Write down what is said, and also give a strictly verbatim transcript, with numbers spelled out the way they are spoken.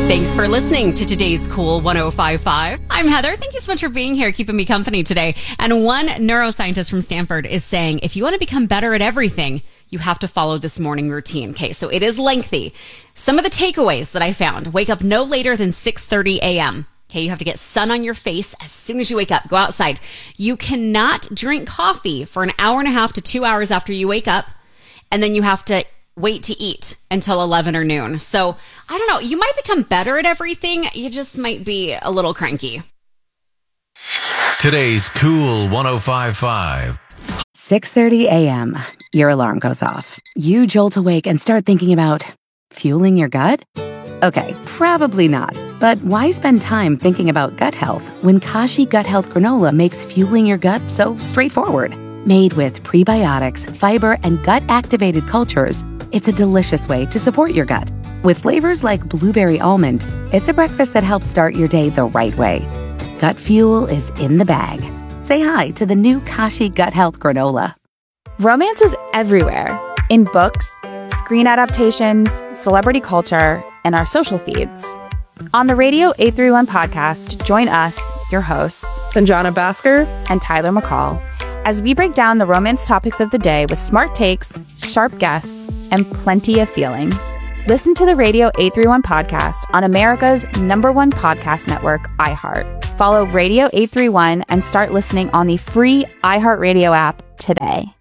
Thanks for listening to today's Cool one oh five point five. I'm Heather. Thank you so much for being here, keeping me company today. And one neuroscientist from Stanford is saying, if you want to become better at everything, you have to follow this morning routine. Okay, so it is lengthy. Some of the takeaways that I found: wake up no later than six thirty a.m. Okay, you have to get sun on your face as soon as you wake up. Go outside. You cannot drink coffee for an hour and a half to two hours after you wake up. And then you have to wait to eat until eleven or noon. So I don't know. You might become better at everything. You just might be a little cranky. Today's Cool one oh five point five. six thirty a.m. Your alarm goes off. You jolt awake and start thinking about fueling your gut? Okay, probably not. But why spend time thinking about gut health when Kashi Gut Health Granola makes fueling your gut so straightforward? Made with prebiotics, fiber, and gut-activated cultures, it's a delicious way to support your gut. With flavors like blueberry almond, it's a breakfast that helps start your day the right way. Gut fuel is in the bag. Say hi to the new Kashi Gut Health Granola. Romance is everywhere. In books, screen adaptations, celebrity culture, and our social feeds. On the Radio eight thirty-one podcast, join us, your hosts, Sanjana Bhaskar and Tyler McCall, as we break down the romance topics of the day with smart takes, sharp guests, and plenty of feelings. Listen to the Radio eight thirty-one podcast on America's number one podcast network, iHeart. Follow Radio eight thirty-one and start listening on the free iHeartRadio app today.